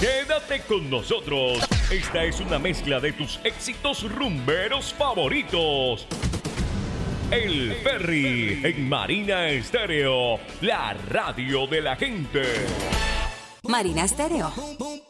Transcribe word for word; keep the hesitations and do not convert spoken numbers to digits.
Quédate con nosotros. Esta es una mezcla de tus éxitos rumberos favoritos. El Ferry en Marina Estéreo, la radio de la gente. Marina Estéreo.